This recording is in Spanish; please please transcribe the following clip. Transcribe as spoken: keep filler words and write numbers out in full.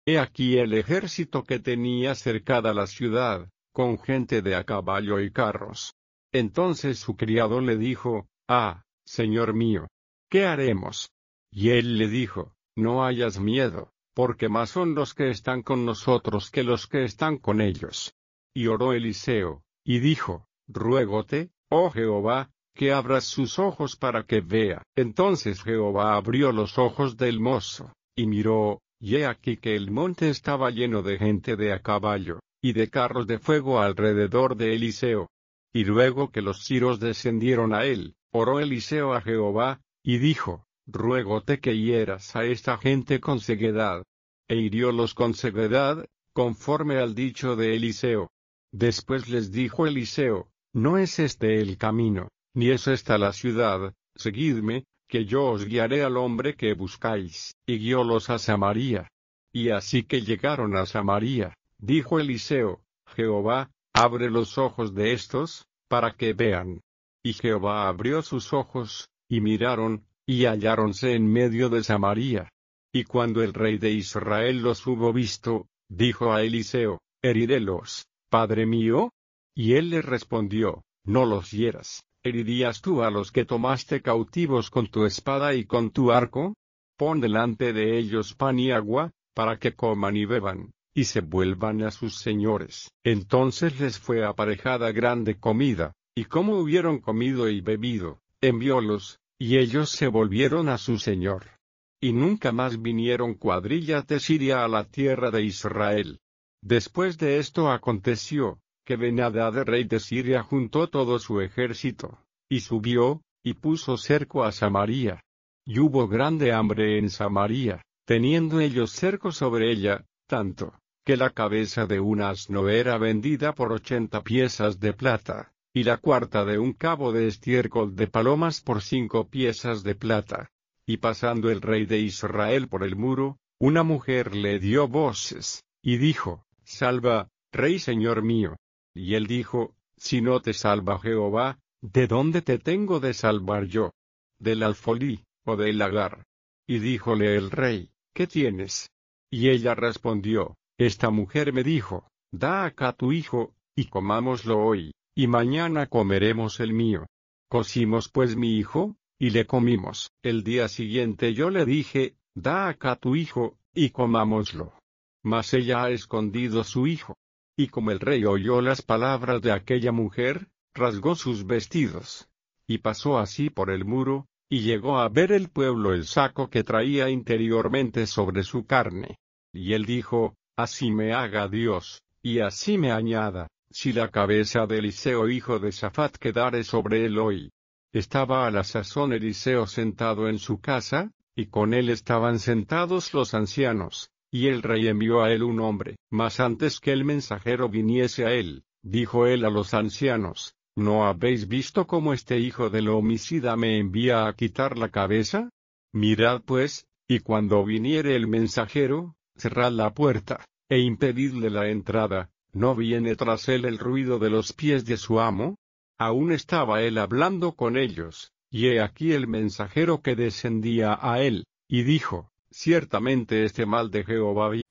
He aquí el ejército que tenía cercada la ciudad, con gente de a caballo y carros. Entonces su criado le dijo, Ah, señor mío, ¿qué haremos? Y él le dijo, No hayas miedo, porque más son los que están con nosotros que los que están con ellos. Y oró Eliseo, y dijo, Ruégote, oh Jehová, que abras sus ojos para que vea. Entonces Jehová abrió los ojos del mozo, y miró, y he aquí que el monte estaba lleno de gente de a caballo, y de carros de fuego alrededor de Eliseo. Y luego que los siros descendieron a él, oró Eliseo a Jehová, y dijo, Ruégote que hieras a esta gente con ceguedad. E hiriólos con ceguedad, conforme al dicho de Eliseo. Después les dijo Eliseo, No es este el camino, ni es esta la ciudad, seguidme, que yo os guiaré al hombre que buscáis, y guiólos a Samaria. Y así que llegaron a Samaria, dijo Eliseo, Jehová, abre los ojos de estos, para que vean. Y Jehová abrió sus ojos, y miraron, y halláronse en medio de Samaria. Y cuando el rey de Israel los hubo visto, dijo a Eliseo, Herirélos, padre mío. Y él le respondió, No los hieras. ¿Herirías tú a los que tomaste cautivos con tu espada y con tu arco? Pon delante de ellos pan y agua, para que coman y beban, y se vuelvan a sus señores. Entonces les fue aparejada grande comida, y como hubieron comido y bebido, enviólos, y ellos se volvieron a su señor. Y nunca más vinieron cuadrillas de Siria a la tierra de Israel. Después de esto aconteció, que Ben-Hadad rey de Siria juntó todo su ejército, y subió, y puso cerco a Samaria. Y hubo grande hambre en Samaria, teniendo ellos cerco sobre ella, tanto, que la cabeza de un asno era vendida por ochenta piezas de plata, y la cuarta de un cabo de estiércol de palomas por cinco piezas de plata. Y pasando el rey de Israel por el muro, una mujer le dio voces, y dijo, Salva, rey señor mío. Y él dijo, Si no te salva Jehová, ¿de dónde te tengo de salvar yo? ¿Del alfolí, o del lagar? Y díjole el rey, ¿qué tienes? Y ella respondió, Esta mujer me dijo, Da acá tu hijo, y comámoslo hoy, y mañana comeremos el mío. Cocimos pues mi hijo, y le comimos. El día siguiente yo le dije, Da acá tu hijo, y comámoslo. Mas ella ha escondido su hijo. Y como el rey oyó las palabras de aquella mujer, rasgó sus vestidos. Y pasó así por el muro, y llegó a ver el pueblo el saco que traía interiormente sobre su carne. Y él dijo, Así me haga Dios, y así me añada, si la cabeza de Eliseo hijo de Safat quedare sobre él hoy. Estaba a la sazón Eliseo sentado en su casa, y con él estaban sentados los ancianos. Y el rey envió a él un hombre. Mas antes que el mensajero viniese a él, dijo él a los ancianos, ¿No habéis visto cómo este hijo del homicida me envía a quitar la cabeza? Mirad pues, y cuando viniere el mensajero, cerrad la puerta, e impedidle la entrada, ¿no viene tras él el ruido de los pies de su amo? Aún estaba él hablando con ellos, y he aquí el mensajero que descendía a él, y dijo, Ciertamente este mal de Jehová